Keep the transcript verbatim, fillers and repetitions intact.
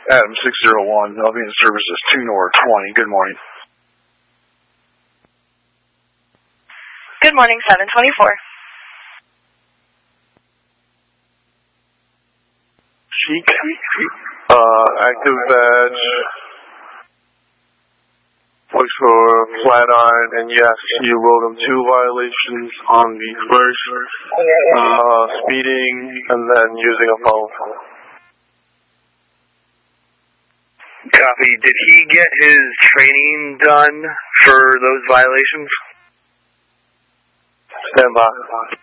Adam six zero one, Albion Services two North twenty. Good morning. Good morning, seven twenty-four. Chic, uh, active badge, looks for flat iron, and yes, you wrote them two violations on the first, uh, speeding, and then using a phone. Copy. Did he get his training done for those violations? Stand by.